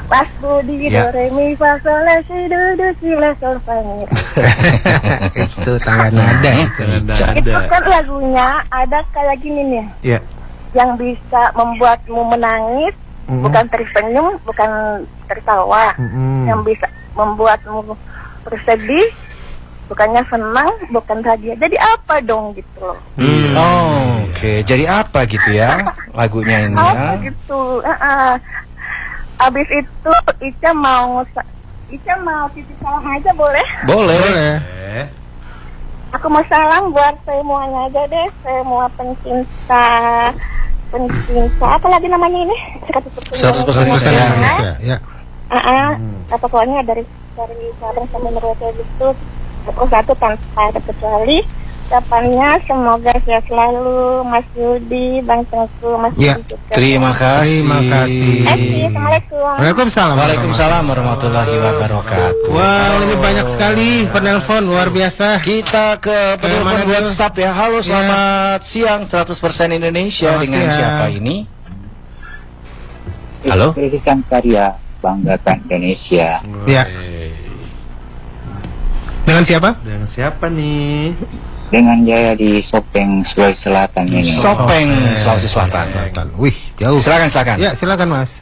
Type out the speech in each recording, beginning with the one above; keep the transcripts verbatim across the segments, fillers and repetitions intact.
Mas Budi Ya. do re mi fa sol la si do do si la sol fa mi. Itu tangan nada itu. Itu kan lagunya ada kayak gini nih. Ya. Yang bisa membuatmu menangis, Mm. bukan tersenyum, bukan tertawa. Mm-mm. Yang bisa membuatmu bersedih, bukannya senang, bukan bahagia. Jadi apa dong gitu loh? Hmm. Oh, oke. Okay. Jadi apa gitu ya lagunya ini Apa ya? gitu? Uh-uh. Abis itu Ica mau Ica mau titip salam aja boleh? Boleh. Boleh. Aku mau salam buat semuanya aja deh, semua pencinta pencinta apa lagi namanya ini? seratus persen Indonesia. Indonesia. Ya. Ah, uh-uh. Apa pokoknya dari dari Sabang sampai Merauke gitu. Aku satu tanpa ada kecuali. Ucapannya semoga sehat selalu Mas Yudi, Bang Tengku, Mas Ya, Yudi juga. Terima kasih. Terima kasih. Eh, Assalamualaikum. Waalaikumsalam. Waalaikumsalam warahmatullahi wabarakatuh. Wow, ini banyak sekali penelpon, luar biasa. Kita ke penelpon mana dulu? WhatsApp ya. Halo, selamat siang seratus persen Indonesia. Selamat Dengan siang. siapa ini? Halo? Ekspresikan karya, banggakan Indonesia. Ya. Dengan siapa? Dengan siapa nih? Dengan Jaya di Sopeng, Sulawesi Selatan ini. Sopeng, Sulawesi Selatan. Wih, jauh. Silakan, silakan. Ya, silakan Mas.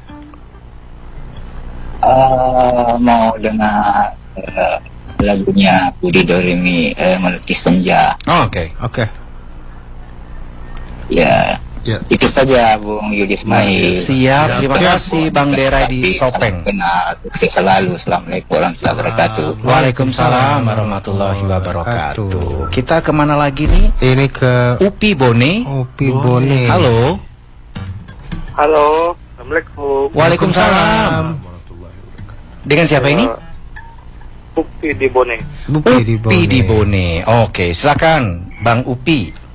Eh, mau dengar eh, lagunya Budi Doremi, eh, Melukis Senja. Oh, oke. Oke. Ya, Ya. itu saja Bung Yudi Ismail. Siap, terima kasih Bang Derai di Sopeng. Kenal, sukses selalu. Assalamualaikum warahmatullahi wabarakatuh. Waalaikumsalam warahmatullahi wabarakatuh. Kita kemana lagi nih? Ini ke Upi Bone. Upi Bone. Halo. Halo, Assalamualaikum. Waalaikumsalam. Dengan siapa ini? Upi di Bone. Upi di Bone. Upi di Bone. Oke, silakan Bang Upi.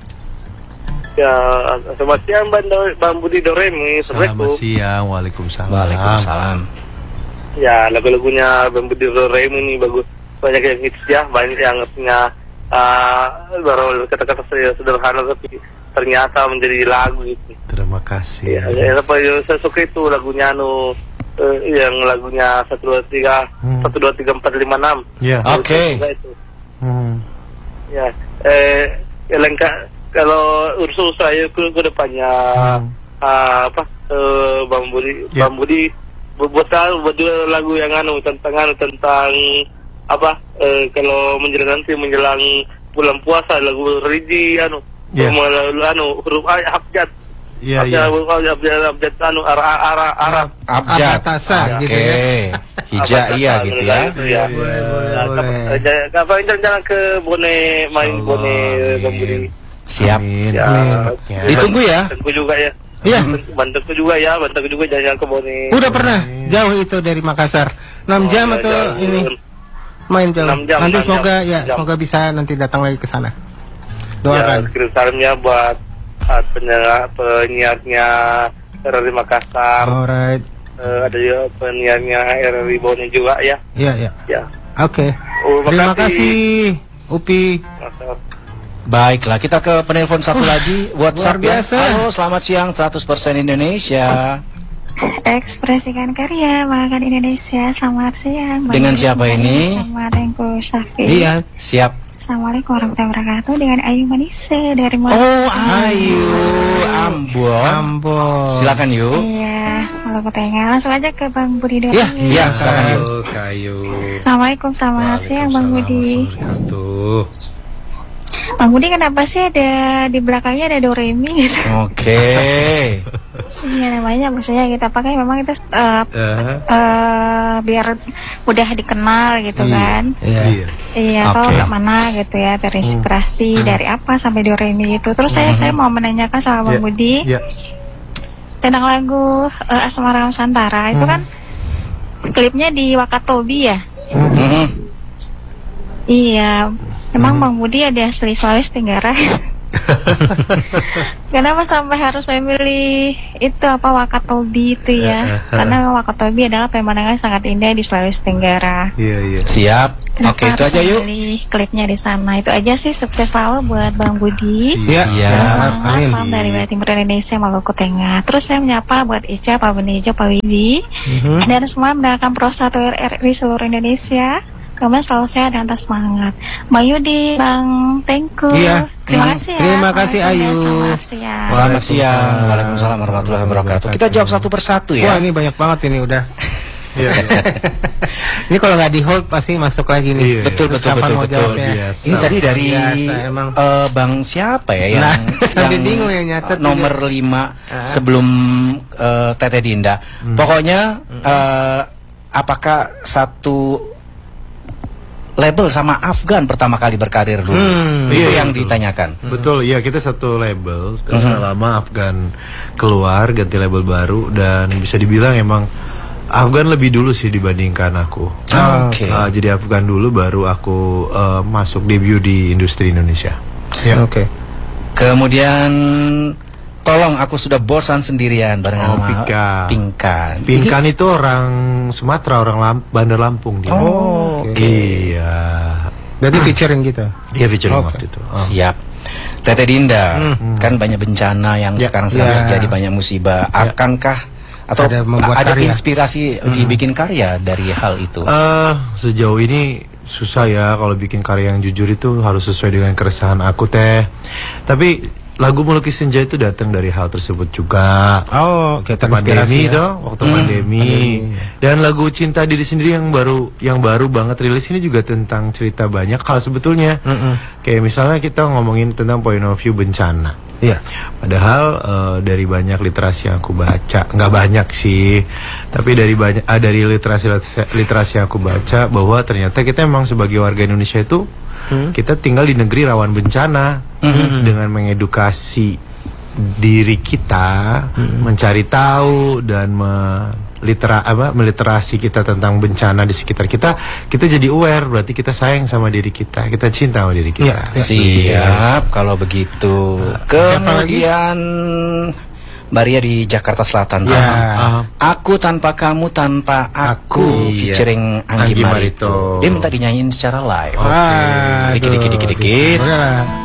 Ya, selamat siang Bang, Do- Bang Budi Doremi. Selamat Assalamualaikum. siang, waalaikumsalam. Waalaikumsalam. Ya, lagu-lagunya Bang Budi Doremi ini bagus. Banyak yang hits ya, banyak yang punya uh, baru kata-kata sederhana tapi ternyata menjadi lagu itu. Terima kasih. Ya, ya, apa yang saya suka itu lagunya anu eh, yang lagunya satu dua tiga Hmm. satu dua tiga empat lima enam. Ya. Oke. Saya suka itu. Hmm. Ya, eh, ya, lengkap. Kalau urusan saya ke, ke depannya Hmm. ah, apa eh, Bang Budi, Ya. Bang Budi buat tahu buat juga lagu yang anu tentang anu tentang apa eh, kalau menjelang nanti menjelang bulan puasa lagu religi anu Ya. yeah. anu huruf A abjad Iya, abjad iya. abjad abjad anu arah arah Arab Abjad. Abatasa Oke. gitu ya. Hijaiyah Abjad, gitu ya. itu ya. Boleh, Ya, boleh. apa- jangan- Kapan jangan ke Bone main Allah, Bone Bang Budi. amin. Siap. Amin. Ya. Cepatnya. Ditunggu ya. Bantuku juga ya. Iya. Bantuku juga ya, bantuku juga jangan ke Bone. Udah pernah jauh itu dari Makassar. enam jam Oh, atau jauh. ini main jauh. enam jam, Nanti enam semoga jam, ya, enam jam. semoga bisa nanti datang lagi ke sana. Ya, Doakan. kirim salamnya buat uh, penyiar, penyiarnya R R I Makassar. Alright. Eh, ada juga penyiarnya R R I Bone juga ya. Iya, iya. Ya. Oke. Oh, Terima makasih. kasih Upi. Masa- Baiklah, kita ke penelpon satu lagi. WhatsApp luar ya. biasa. Halo, selamat siang seratus persen Indonesia. Ekspresikan karya banggakan Indonesia. Selamat siang Bang Dengan Yudi siapa Ismail, ini? sama Tengku Syafi. Iya. Siap. Assalamualaikum warahmatullahi wabarakatuh. Dengan Ayu Manise dari Malang. Oh, Ayu Ambon. Ambon. Silakan yuk. Iya, kalau ketengah langsung aja ke Bang Budi Doremi. Iya, iya, silakan yuk. Halo, Kayu. Assalamualaikum, selamat siang Bang Budi. Tuh. Bang Budi kenapa sih ada di belakangnya ada Doremi gitu? Oke. Iya namanya maksudnya kita pakai memang itu uh, Eh, uh, biar mudah dikenal gitu kan. Iya. Iya. Iya, atau Oke. nggak mana gitu ya, terinspirasi dari apa sampai Doremi itu. Terus saya saya mau menanyakan sama Bang Ya, Budi Ya. tentang lagu uh, Asmara Nusantara itu kan klipnya di Wakatobi ya. Mhm. Iya, memang Bang Budi ada asli Sulawesi Tenggara. Kenapa sampai harus memilih itu apa Wakatobi itu ya? Karena Wakatobi adalah pemandangan sangat indah di Sulawesi Tenggara. Iya, iya. Siap. Kenapa Oke, itu harus aja yuk. memilih klipnya di sana? Itu aja sih, sukses selalu buat Bang Budi. Ya, Siap. Dan semangat, amin. salam dari wilayah timur Indonesia, Maluku Tengah. Terus saya menyapa buat Ica, Pak Benijo, Pak Widi, Mhm. dan semua mendengarkan Pro satu R R I seluruh Indonesia. Kemudian selalu sehat dan tetap semangat. Mbak Yudi, Bang Tengku. Iya. Terima Hmm. kasih ya. Terima kasih, Waalaikumsalam, Ayu. Selamat siang. Selamat siang. Waalaikumsalam warahmatullahi wabarakatuh. Kita jawab satu persatu Wah, ya. ini banyak banget ini udah. Iya, iya. Ini kalau nggak di hold pasti masuk lagi nih. Iya, Betul, Terus betul, kapan betul, mau betul. jawabnya? Biasa. Ini tadi dari Biasa, emang. eh, Bang siapa ya yang, Nah, sampai bingung ya, nyatet eh, nomor juga. lima Ah. sebelum eh, Tete Dinda. Hmm. Pokoknya eh, apakah satu label sama Afgan pertama kali berkarir dulu? Hmm, Itu iya, yang betul. ditanyakan. Betul, ya kita satu label. Setelah lama Afgan keluar, ganti label baru, dan bisa dibilang emang Afgan lebih dulu sih dibandingkan aku. Oke. Uh, jadi Afgan dulu, baru aku uh, masuk debut di industri Indonesia. Ya. Oke. Kemudian tolong aku sudah bosan sendirian bareng Oh, sama Pika. Pinkan. Pinkan itu orang Sumatera, orang Lamp Bandar Lampung dia. Oh, oke. Iya. Berarti featuring gitu. Dia featuring Oke. waktu itu. Oh. Siap. Tete Dinda, kan banyak bencana yang Ya, sekarang sedang ya. terjadi, banyak musibah. Akankah atau Ada ada, membuat karya. inspirasi dibikin karya dari hal itu? Eh, sejauh ini susah ya kalau bikin karya yang jujur itu harus sesuai dengan keresahan aku teh. Tapi lagu Melukis Senja itu datang dari hal tersebut juga. Oh, Waktu kita pandemi ya. itu, waktu pandemi. Dan lagu Cinta Diri Sendiri yang baru yang baru banget rilis ini juga tentang cerita banyak hal sebetulnya. Mm-mm. Kayak misalnya kita ngomongin tentang point of view bencana. Iya. Padahal eh, dari banyak literasi yang aku baca, nggak banyak sih, tapi dari banyak ah, dari literasi literasi yang aku baca bahwa ternyata kita memang sebagai warga Indonesia itu kita tinggal di negeri rawan bencana. Dengan mengedukasi diri kita, mencari tahu dan melitera apa meliterasi kita tentang bencana di sekitar kita, kita jadi aware, berarti kita sayang sama diri kita, kita cinta sama diri kita. Siap, kalau begitu. Kemudian Mbak Ria di Jakarta Selatan. Ya. Ah, Aku tanpa kamu tanpa aku, Aku. featuring Anggi Anggi Marito. Marito. Dia minta dinyanyiin secara live. Wah, Dikit, dikit, dikit, dikit. Udah lah.